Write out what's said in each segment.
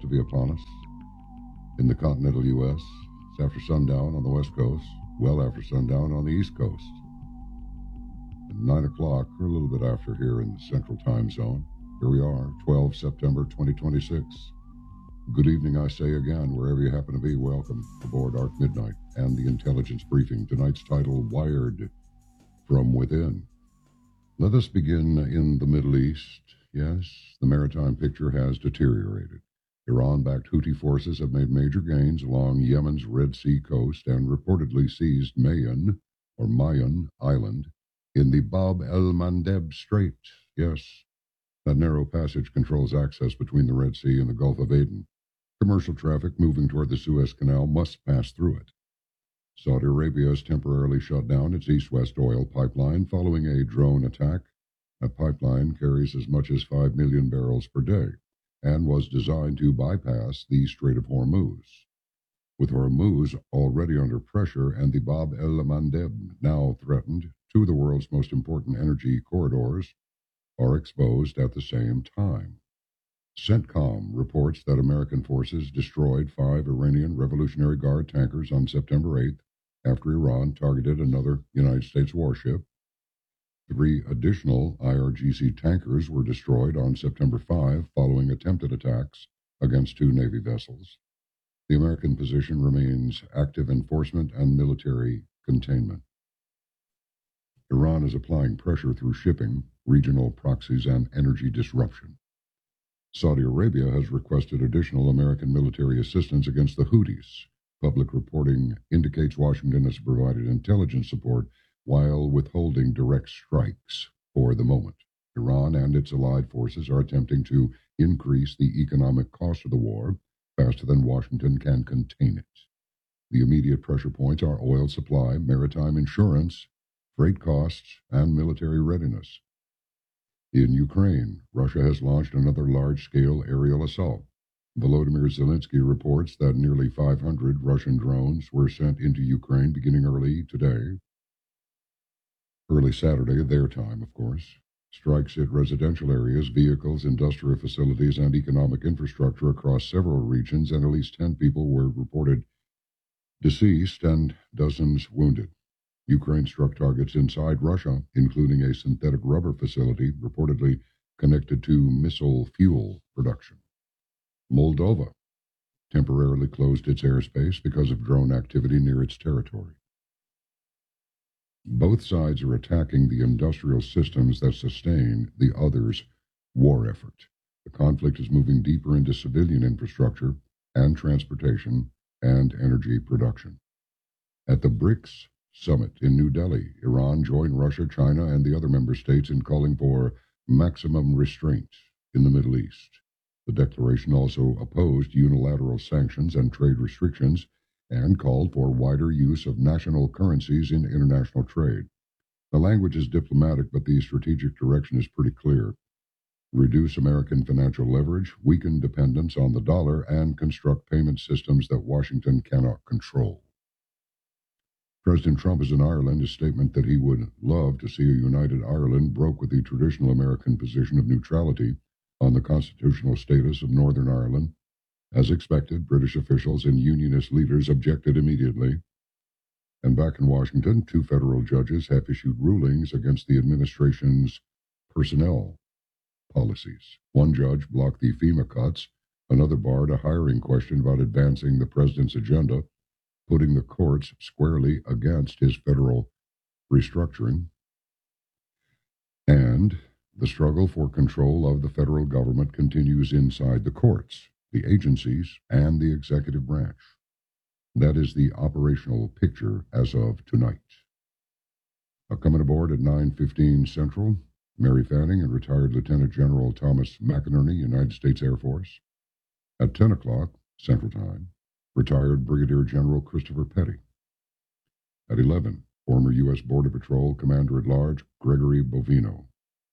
be upon us. In the continental U.S., it's after sundown on the West Coast, well after sundown on the East Coast. At 9 o'clock, or a little bit after here in the Central Time Zone, here we are, 12 September 2026. Good evening, I say again, wherever you happen to be. Welcome aboard Arc Midnight and the Intelligence Briefing. Tonight's title, Wired from Within. Let us begin in the Middle East. Yes, the maritime picture has deteriorated. Iran-backed Houthi forces have made major gains along Yemen's Red Sea coast and reportedly seized Mayan Island in the Bab el-Mandeb Strait. Yes, that narrow passage controls access between the Red Sea and the Gulf of Aden. Commercial traffic moving toward the Suez Canal must pass through it. Saudi Arabia has temporarily shut down its east-west oil pipeline following a drone attack. That pipeline carries as much as 5 million barrels per day and was designed to bypass the Strait of Hormuz. With Hormuz already under pressure and the Bab el-Mandeb now threatened, two of the world's most important energy corridors are exposed at the same time. CENTCOM reports that American forces destroyed 5 Iranian Revolutionary Guard tankers on September 8th after Iran targeted another United States warship. 3 additional IRGC tankers were destroyed on September 5 following attempted attacks against 2 Navy vessels. The American position remains active enforcement and military containment. Iran is applying pressure through shipping, regional proxies, and energy disruption. Saudi Arabia has requested additional American military assistance against the Houthis. Public reporting indicates Washington has provided intelligence support while withholding direct strikes for the moment. Iran and its allied forces are attempting to increase the economic cost of the war faster than Washington can contain it. The immediate pressure points are oil supply, maritime insurance, freight costs, and military readiness. In Ukraine, Russia has launched another large-scale aerial assault. Volodymyr Zelensky reports that nearly 500 Russian drones were sent into Ukraine beginning early Saturday, their time, of course. Strikes hit residential areas, vehicles, industrial facilities, and economic infrastructure across several regions, and at least 10 people were reported deceased and dozens wounded. Ukraine struck targets inside Russia, including a synthetic rubber facility reportedly connected to missile fuel production. Moldova temporarily closed its airspace because of drone activity near its territory. Both sides are attacking the industrial systems that sustain the other's war effort. The conflict is moving deeper into civilian infrastructure and transportation and energy production. At the BRICS Summit in New Delhi, Iran joined Russia, China, and the other member states in calling for maximum restraint in the Middle East. The declaration also opposed unilateral sanctions and trade restrictions and called for wider use of national currencies in international trade. The language is diplomatic, but the strategic direction is pretty clear. Reduce American financial leverage, weaken dependence on the dollar, and construct payment systems that Washington cannot control. President Trump is in Ireland. His statement that he would love to see a united Ireland broke with the traditional American position of neutrality on the constitutional status of Northern Ireland. As expected, British officials and unionist leaders objected immediately. And back in Washington, 2 federal judges have issued rulings against the administration's personnel policies. One judge blocked the FEMA cuts. Another barred a hiring question about advancing the president's agenda, putting the courts squarely against his federal restructuring. And the struggle for control of the federal government continues inside the courts, the agencies, and the executive branch. That is the operational picture as of tonight. Coming aboard at 9:15 Central, Mary Fanning and retired Lieutenant General Thomas McInerney, United States Air Force. At 10 o'clock Central Time, retired Brigadier General Christopher Petty. At 11, former U.S. Border Patrol Commander-at-Large Gregory Bovino.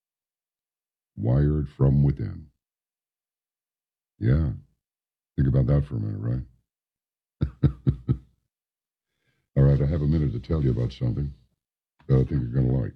Wired from within. Yeah, think about that for a minute, right? All right, I have a minute to tell you about something that I think you're going to like.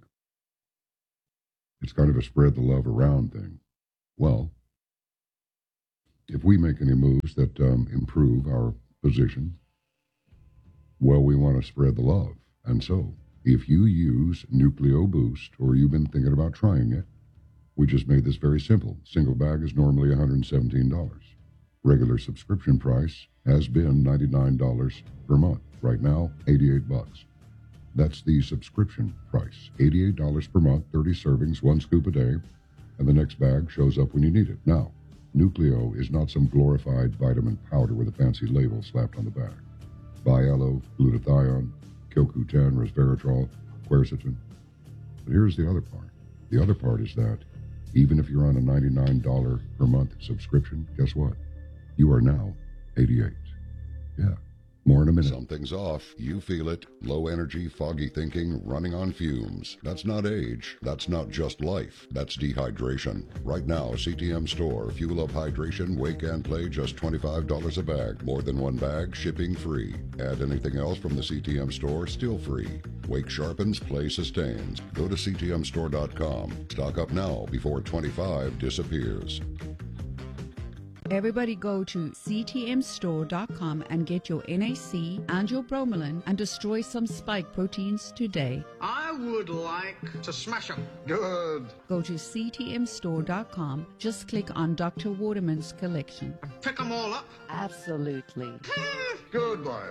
It's kind of a spread the love around thing. Well, if we make any moves that improve our position, well, we want to spread the love. And so, if you use Nucleo Boost, or you've been thinking about trying it, we just made this very simple. Single bag is normally $117. Regular subscription price has been $99 per month. Right now, $88. That's the subscription price. $88 per month, 30 servings, 1 scoop a day, and the next bag shows up when you need it. Now, Nucleo is not some glorified vitamin powder with a fancy label slapped on the back. Biello, glutathione, CoQ10, resveratrol, quercetin. But here's the other part. The other part is that even if you're on a $99 per month subscription, guess what? You are now 88. Yeah. More in a minute. Something's off. You feel it. Low energy, foggy thinking, running on fumes. That's not age. That's not just life. That's dehydration. Right now, CTM Store. Fuel up hydration, wake and play, just $25 a bag. More than one bag, shipping free. Add anything else from the CTM Store, still free. Wake sharpens, play sustains. Go to ctmstore.com. Stock up now before 25 disappears. Everybody go to ctmstore.com and get your NAC and your bromelain and destroy some spike proteins today. I would like to smash them. Good. Go to ctmstore.com. Just click on Dr. Waterman's collection. Pick them all up. Absolutely. Good boy.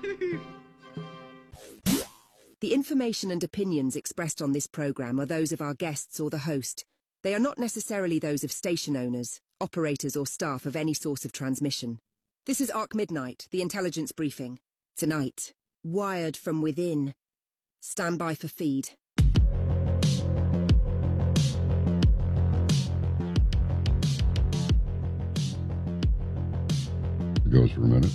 The information and opinions expressed on this program are those of our guests or the host. They are not necessarily those of station owners, operators or staff of any source of transmission. This is Arc Midnight, the intelligence briefing. Tonight, wired from within. Stand by for feed. It goes for a minute.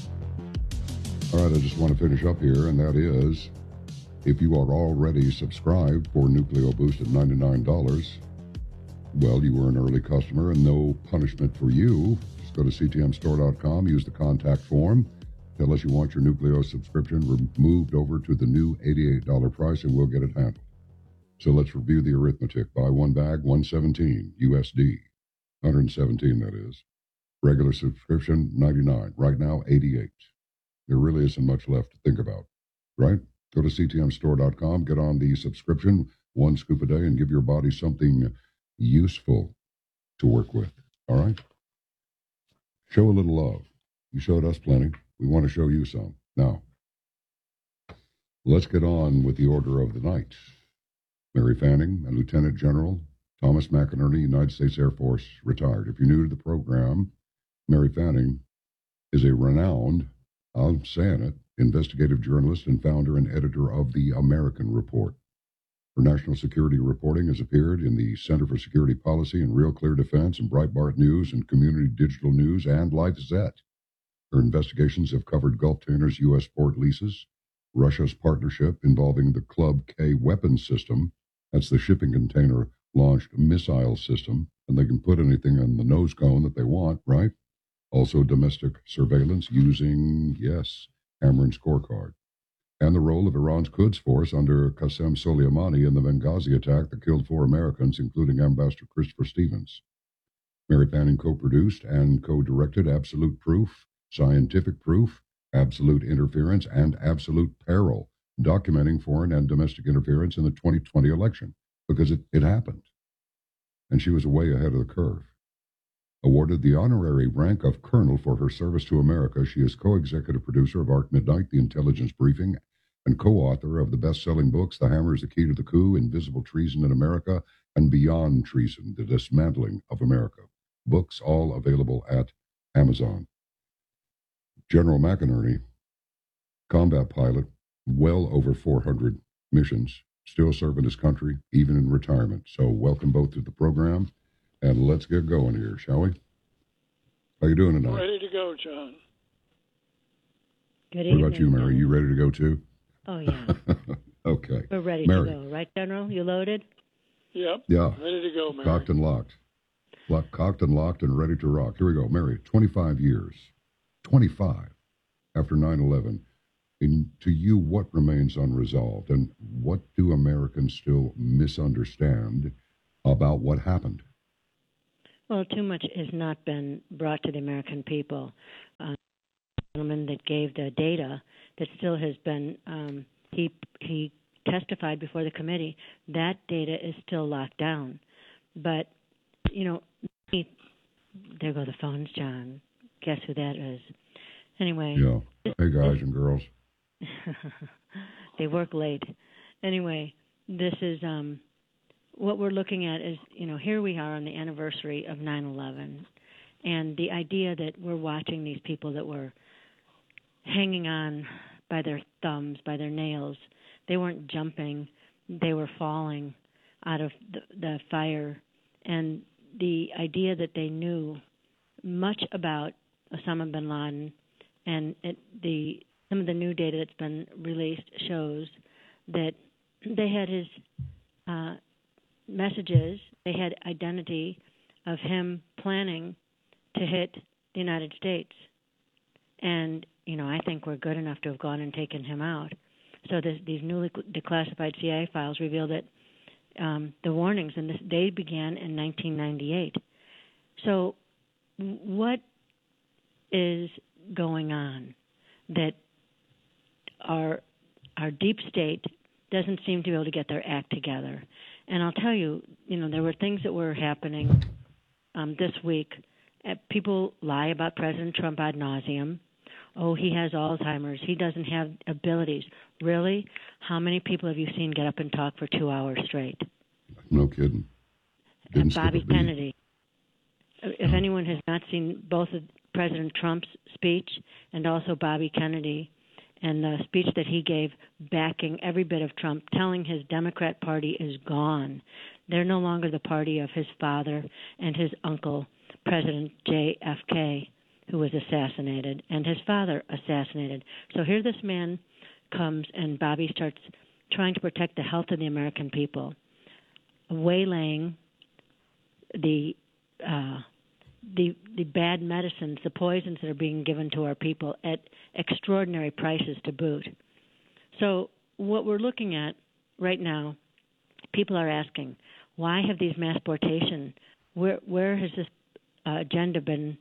All right, I just want to finish up here, and that is, if you are already subscribed for Nucleo Boost at $99, well, you were an early customer and no punishment for you. Just go to ctmstore.com, use the contact form, tell us you want your Nucleo subscription moved over to the new $88 price, and we'll get it handled. So let's review the arithmetic. Buy one bag, $117 USD. 117, that is. Regular subscription, $99. Right now, $88. There really isn't much left to think about, right? Go to ctmstore.com, get on the subscription, 1 scoop a day, and give your body something useful to work with. All right? Show a little love. You showed us plenty. We want to show you some. Now, let's get on with the order of the night. Mary Fanning, a Lieutenant General, Thomas McInerney, United States Air Force, retired. If you're new to the program, Mary Fanning is a renowned, I'm saying it, investigative journalist and founder and editor of the American Report. Her national security reporting has appeared in the Center for Security Policy and Real Clear Defense and Breitbart News and Community Digital News and LifeZette. Her investigations have covered Gulftainers' U.S. port leases, Russia's partnership involving the Club K weapons system, that's the shipping container launched missile system, and they can put anything on the nose cone that they want, right? Also domestic surveillance using, yes, Cameron Scorecard. And the role of Iran's Quds Force under Qasem Soleimani in the Benghazi attack that killed 4 Americans, including Ambassador Christopher Stevens. Mary Fanning co-produced and co-directed Absolute Proof, Scientific Proof, Absolute Interference, and Absolute Peril, documenting foreign and domestic interference in the 2020 election, because it happened. And she was way ahead of the curve. Awarded the honorary rank of Colonel for her service to America, she is co-executive producer of Arc Midnight, The Intelligence Briefing, and co-author of the best-selling books The Hammer is the Key to the Coup, Invisible Treason in America, and Beyond Treason, The Dismantling of America. Books all available at Amazon. General McInerney, combat pilot, well over 400 missions, still serving his country, even in retirement. So welcome both to the program. And let's get going here, shall we? How you doing tonight? Ready to go, John. Good evening. What about you, Mary? You ready to go, too? Oh, yeah. Okay. We're ready Mary. to go. Right, General? You loaded? Yep. Yeah. Ready to go, Mary. Cocked and locked. Cocked and locked and ready to rock. Here we go. Mary, 25 years. 25 after 9/11. And to you, what remains unresolved? And what do Americans still misunderstand about what happened? Well, too much has not been brought to the American people. The gentleman that gave the data that still has been, he testified before the committee. That data is still locked down. But, there go the phones, John. Guess who that is? Anyway. Yeah. Hey, guys and girls. They work late. Anyway, this is what we're looking at is, here we are on the anniversary of 9/11, and the idea that we're watching these people that were hanging on by their thumbs, by their nails. They weren't jumping. They were falling out of the fire. And the idea that they knew much about Osama bin Laden, and some of the new data that's been released shows that they had his messages, they had identity of him planning to hit the United States. And, I think we're good enough to have gone and taken him out. So these newly declassified CIA files reveal that the warnings, and they began in 1998. So what is going on that our deep state doesn't seem to be able to get their act together? And I'll tell you, there were things that were happening this week. People lie about President Trump ad nauseum. Oh, he has Alzheimer's. He doesn't have abilities. Really? How many people have you seen get up and talk for 2 hours straight? No kidding. And Bobby Kennedy. If anyone has not seen both of President Trump's speech and also Bobby Kennedy, and the speech that he gave backing every bit of Trump, telling his Democrat Party is gone. They're no longer the party of his father and his uncle, President JFK, who was assassinated, and his father assassinated. So here this man comes, and Bobby starts trying to protect the health of the American people, waylaying the bad medicines, the poisons that are being given to our people at extraordinary prices to boot. So what we're looking at right now, people are asking, why have these mass deportation, where has this agenda been,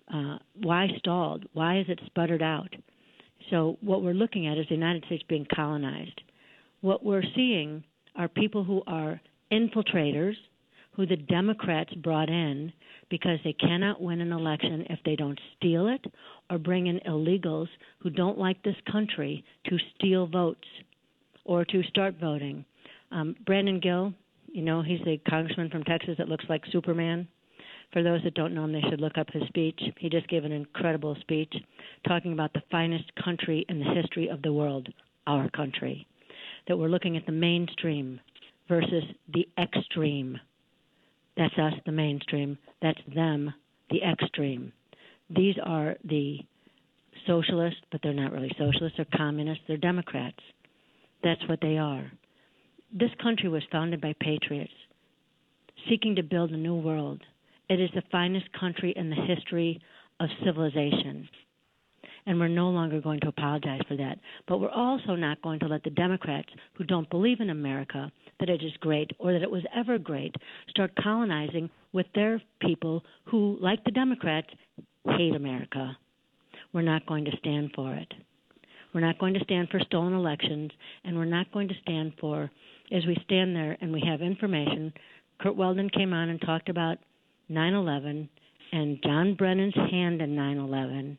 why stalled? Why is it sputtered out? So what we're looking at is the United States being colonized. What we're seeing are people who are infiltrators, who the Democrats brought in because they cannot win an election if they don't steal it or bring in illegals who don't like this country to steal votes or to start voting. Brandon Gill, he's the congressman from Texas that looks like Superman. For those that don't know him, they should look up his speech. He just gave an incredible speech talking about the finest country in the history of the world, our country, that we're looking at the mainstream versus the extreme. That's us, the mainstream. That's them, the extreme. These are the socialists, but they're not really socialists. They're communists. They're Democrats. That's what they are. This country was founded by patriots seeking to build a new world. It is the finest country in the history of civilization. And we're no longer going to apologize for that. But we're also not going to let the Democrats who don't believe in America, that it is great or that it was ever great, start colonizing with their people who, like the Democrats, hate America. We're not going to stand for it. We're not going to stand for stolen elections, and we're not going to stand for, as we stand there and we have information, Kurt Weldon came on and talked about 9/11 and John Brennan's hand in 9/11.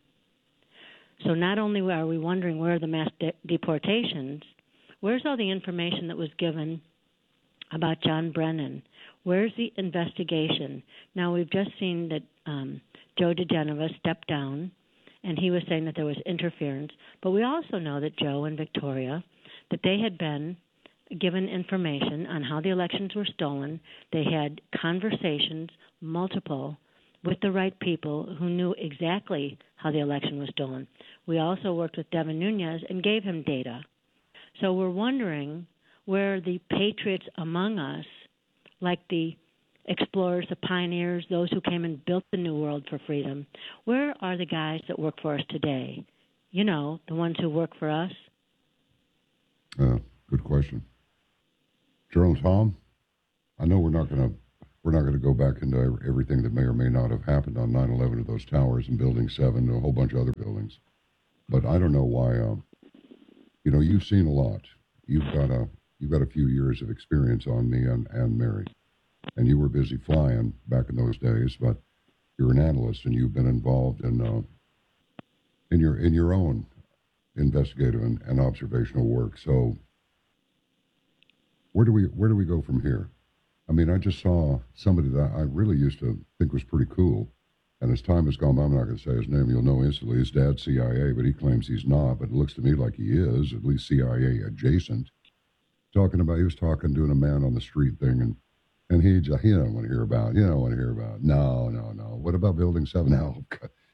So not only are we wondering where are the mass deportations, where's all the information that was given about John Brennan? Where's the investigation? Now, we've just seen that Joe diGenova stepped down, and he was saying that there was interference. But we also know that Joe and Victoria, that they had been given information on how the elections were stolen. They had conversations, multiple, with the right people who knew exactly how the election was stolen. We also worked with Devin Nunes and gave him data. So we're wondering where the patriots among us, like the explorers, the pioneers, those who came and built the new world for freedom, where are the guys that work for us today? The ones who work for us? Good question. Gerald, Tom, I know we're not going to we're not going to go back into everything that may or may not have happened on 9/11 to those towers and Building 7 and a whole bunch of other buildings. But I don't know why. You've seen a lot. You've got a few years of experience on me and Mary, and you were busy flying back in those days. But you're an analyst, and you've been involved in your own investigative and observational work. So where do we go from here? I mean, I just saw somebody that I really used to think was pretty cool, and as time has gone by, I'm not going to say his name. You'll know instantly. His dad's CIA, but he claims he's not. But it looks to me like he is, at least CIA adjacent. He was talking, doing a man on the street thing, and he don't want to hear about. You don't want to hear about. No. What about Building 7? No,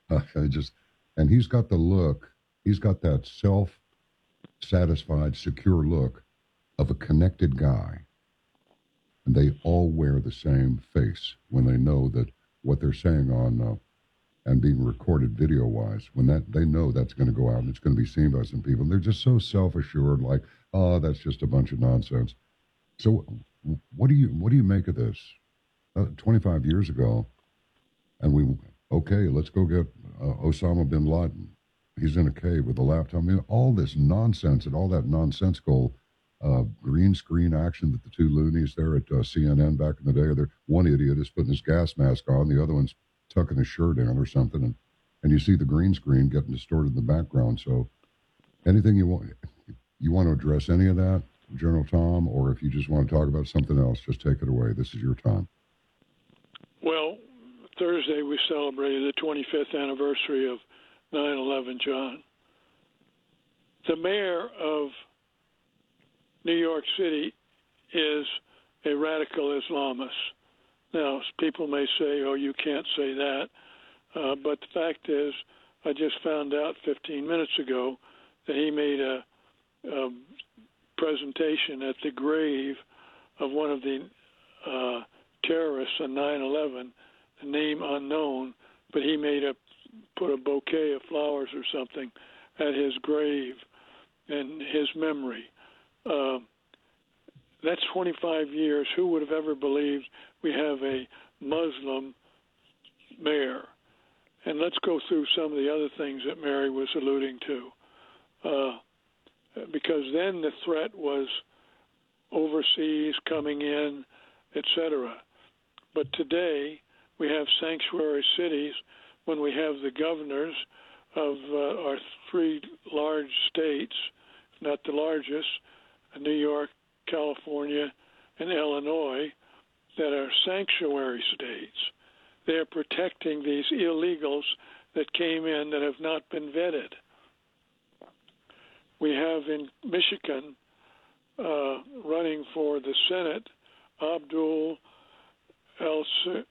and he's got the look. He's got that self-satisfied, secure look of a connected guy. And they all wear the same face when they know that what they're saying on and being recorded video-wise, when they know that's going to go out and it's going to be seen by some people. And they're just so self-assured, like, oh, that's just a bunch of nonsense. So what do you make of this? 25 years ago, and let's go get Osama bin Laden. He's in a cave with a laptop. I mean, all this nonsense and all that nonsensical green screen action that the two loonies there at CNN back in the day, one idiot is putting his gas mask on, the other one's tucking his shirt in or something, and you see the green screen getting distorted in the background. So anything you want to address any of that, General Tom, or if you just want to talk about something else, just take it away. This is your time. Well, Thursday we celebrated the 25th anniversary of 9/11, John. The mayor of New York City is a radical Islamist. Now, people may say, oh, you can't say that. But the fact is, I just found out 15 minutes ago that he made a presentation at the grave of one of the terrorists on 9/11, the name unknown, but he put a bouquet of flowers or something at his grave in his memory. That's 25 years. Who would have ever believed we have a Muslim mayor? And let's go through some of the other things that Mary was alluding to. Because then the threat was overseas, coming in, etc. But today we have sanctuary cities when we have the governors of our three large states, if not the largest, New York, California, and Illinois, that are sanctuary states. They're protecting these illegals that came in that have not been vetted. We have in Michigan running for the Senate Abdul El-Sayed.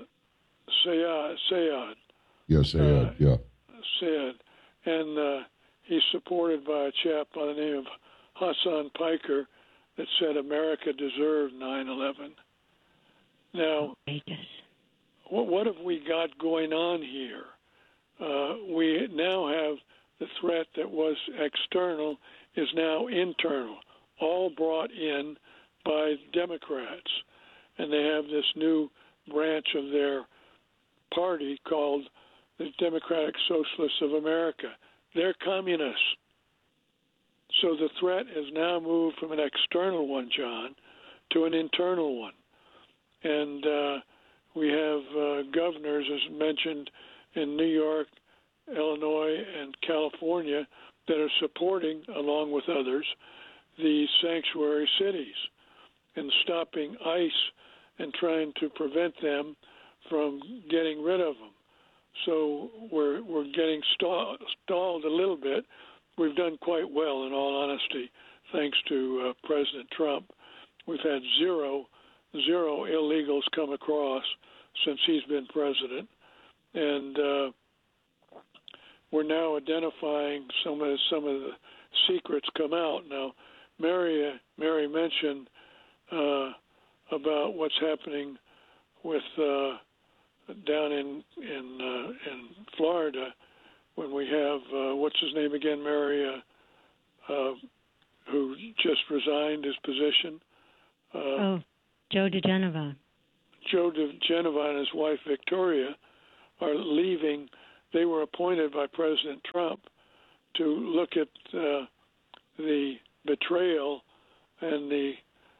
Yes, Sayed, yeah. Sayed. And he's supported by a chap by the name of Hassan Piker that said America deserved 9/11. Now, what have we got going on here? We now have the threat that was external is now internal, all brought in by Democrats. And they have this new branch of their party called the Democratic Socialists of America. They're communists. So the threat has now moved from an external one, John, to an internal one. And we have governors, as mentioned, in New York, Illinois, and California that are supporting, along with others, the sanctuary cities and stopping ICE and trying to prevent them from getting rid of them. So we're getting stalled a little bit. We've done quite well, in all honesty, thanks to President Trump. We've had zero illegals come across since he's been president, and we're now identifying some of the secrets come out. Now, Mary mentioned about what's happening with down in Florida when we have what's his name again, Mary, who just resigned his position. Joe DeGenova. Joe diGenova and his wife Victoria are leaving. They were appointed by President Trump to look at the betrayal and the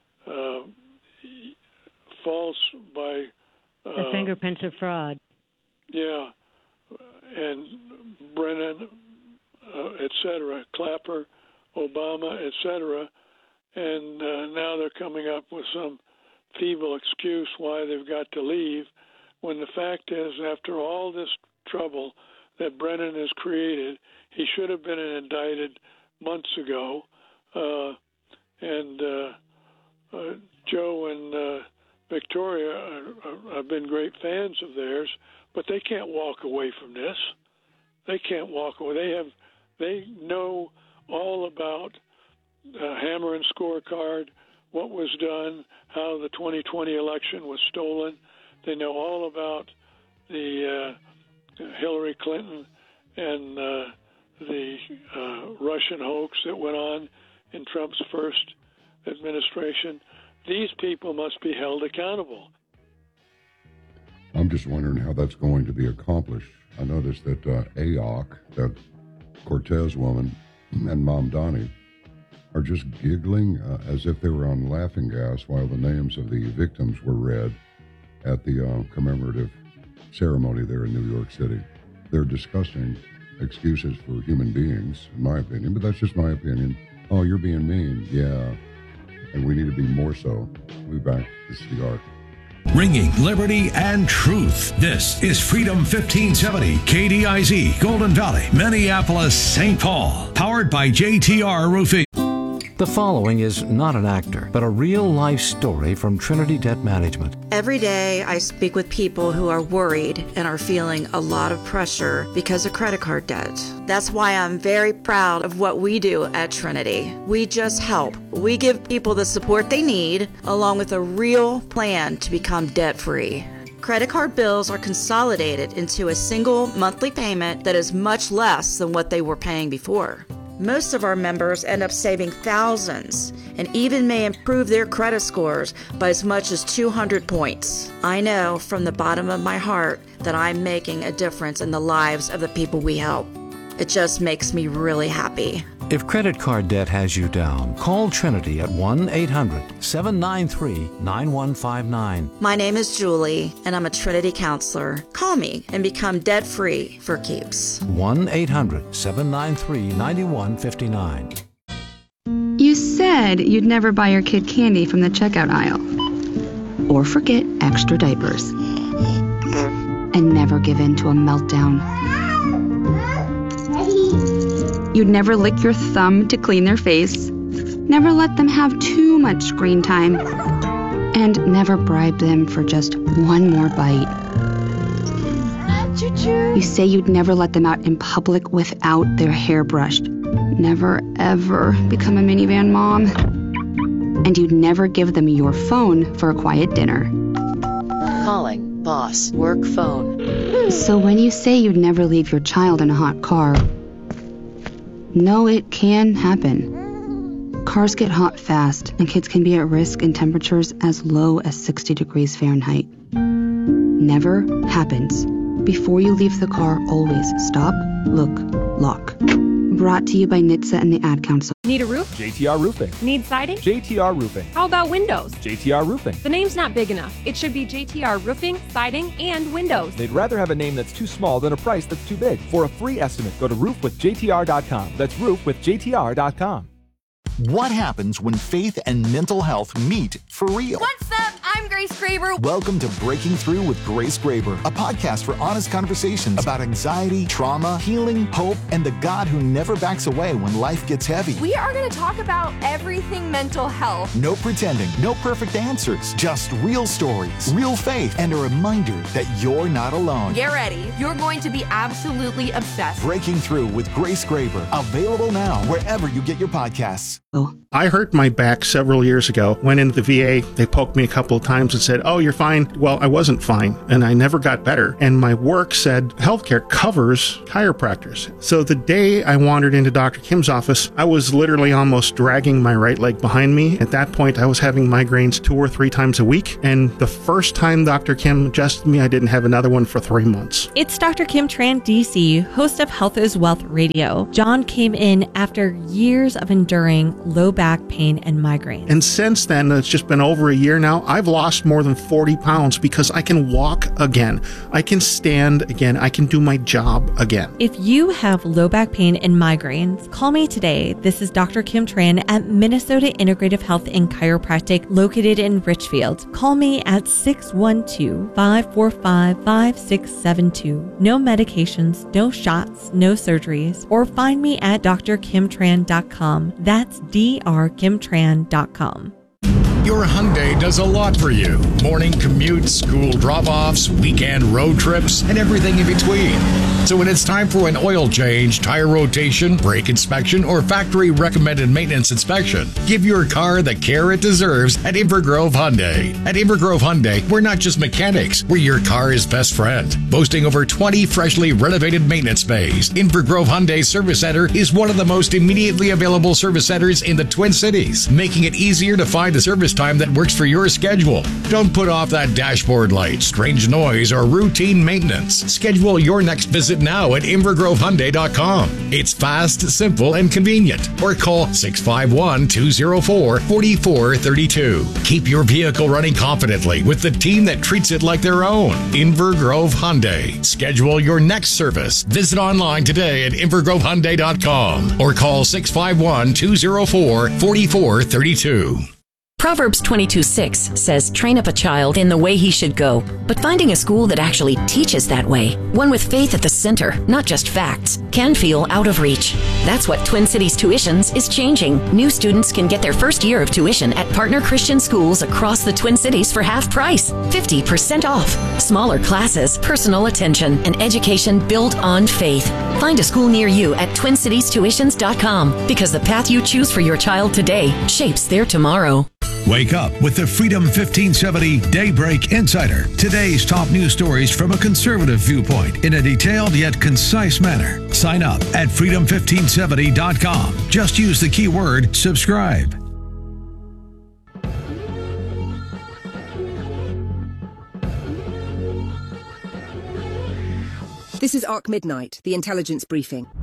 false by the fingerprints of fraud. Yeah, and Brennan, etc., Clapper, Obama, etc., and now they're coming up with some feeble excuse why they've got to leave, when the fact is, after all this trouble that Brennan has created, he should have been indicted months ago. Joe and Victoria have been great fans of theirs, but they can't walk away from this. They can't walk away. They know all about hammer and scorecard, what was done, how the 2020 election was stolen. They know all about the Hillary Clinton and the Russian hoax that went on in Trump's first administration. These people must be held accountable. I'm just wondering how that's going to be accomplished. I noticed that AOC, that Cortez woman, and Mamdani are just giggling as if they were on laughing gas while the names of the victims were read at the commemorative ceremony there in New York City. They're disgusting excuses for human beings, in my opinion, but that's just my opinion. Oh, you're being mean. Yeah. And we need to be more so. We'll be back. This is The Arc. Ringing liberty and truth. This is Freedom 1570, KDIZ, Golden Valley, Minneapolis, St. Paul. Powered by JTR Roofing. The following is not an actor, but a real-life story from Trinity Debt Management. Every day I speak with people who are worried and are feeling a lot of pressure because of credit card debt. That's why I'm very proud of what we do at Trinity. We just help. We give people the support they need, along with a real plan to become debt-free. Credit card bills are consolidated into a single monthly payment that is much less than what they were paying before. Most of our members end up saving thousands and even may improve their credit scores by as much as 200 points. I know from the bottom of my heart that I'm making a difference in the lives of the people we help. It just makes me really happy. If credit card debt has you down, call Trinity at 1-800-793-9159. My name is Julie, and I'm a Trinity counselor. Call me and become debt-free for keeps. 1-800-793-9159. You said you'd never buy your kid candy from the checkout aisle. Or forget extra diapers. And never give in to a meltdown. You'd never lick your thumb to clean their face, never let them have too much screen time, and never bribe them for just one more bite. You say you'd never let them out in public without their hair brushed, never ever become a minivan mom, and you'd never give them your phone for a quiet dinner. Calling boss work phone. So when you say you'd never leave your child in a hot car, no, it can happen. Cars get hot fast, and kids can be at risk in temperatures as low as 60 degrees Fahrenheit. Never happens. Before you leave the car, always stop, look, lock. Brought to you by NHTSA and the Ad Council. Need a roof? JTR Roofing. Need siding? JTR Roofing. How about windows? JTR Roofing. The name's not big enough. It should be JTR Roofing, Siding, and Windows. They'd rather have a name that's too small than a price that's too big. For a free estimate, go to roofwithjtr.com. That's roofwithjtr.com. What happens when faith and mental health meet for real? What's up? I'm Grace Graber. Welcome to Breaking Through with Grace Graber, a podcast for honest conversations about anxiety, trauma, healing, hope, and the God who never backs away when life gets heavy. We are going to talk about everything mental health. No pretending, no perfect answers, just real stories, real faith, and a reminder that you're not alone. Get ready. You're going to be absolutely obsessed. Breaking Through with Grace Graber, available now wherever you get your podcasts. I hurt my back several years ago. Went into the VA. They poked me a couple of times and said, "Oh, you're fine." Well, I wasn't fine, and I never got better. And my work said healthcare covers chiropractors. So the day I wandered into Dr. Kim's office, I was literally almost dragging my right leg behind me. At that point, I was having migraines 2 or 3 times a week. And the first time Dr. Kim adjusted me, I didn't have another one for 3 months. It's Dr. Kim Tran, DC, host of Health is Wealth Radio. John came in after years of enduring low back pain and migraine. And since then, it's just been over a year now, I've lost more than 40 pounds because I can walk again. I can stand again. I can do my job again. If you have low back pain and migraines, call me today. This is Dr. Kim Tran at Minnesota Integrative Health and Chiropractic located in Richfield. Call me at 612-545-5672. No medications, no shots, no surgeries, or find me at drkimtran.com. That's drkimtran.com. Your Hyundai does a lot for you. Morning commutes, school drop-offs, weekend road trips, and everything in between. So when it's time for an oil change, tire rotation, brake inspection, or factory-recommended maintenance inspection, give your car the care it deserves at Invergrove Hyundai. At Invergrove Hyundai, we're not just mechanics, we're your car's best friend. Boasting over 20 freshly renovated maintenance bays, Invergrove Hyundai Service Center is one of the most immediately available service centers in the Twin Cities, making it easier to find a service time that works for your schedule. Don't put off that dashboard light, strange noise, or routine maintenance. Schedule your next visit now at InvergroveHyundai.com. It's fast, simple, and convenient. Or call 651-204-4432. Keep your vehicle running confidently with the team that treats it like their own. Invergrove Hyundai. Schedule your next service. Visit online today at InvergroveHyundai.com or call 651-204-4432. Proverbs 22:6 says, "Train up a child in the way he should go." But finding a school that actually teaches that way, one with faith at the center, not just facts, can feel out of reach. That's what Twin Cities Tuitions is changing. New students can get their first year of tuition at partner Christian schools across the Twin Cities for half price, 50% off. Smaller classes, personal attention, and education built on faith. Find a school near you at TwinCitiesTuitions.com, because the path you choose for your child today shapes their tomorrow. Wake up with the Freedom 1570 Daybreak Insider. Today's top news stories from a conservative viewpoint in a detailed yet concise manner. Sign up at freedom1570.com. Just use the keyword subscribe. This is Arc Midnight, the intelligence briefing.